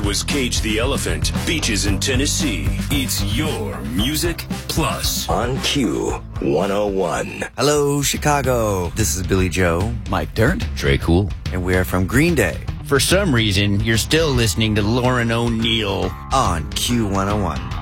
was Cage the Elephant, Beaches in Tennessee. It's your Music Plus. On Q101. Hello, Chicago. This is Billy Joe, Mike Dirnt, Trey Cool, and we are from Green Day. For some reason, you're still listening to Lauren O'Neill on Q101.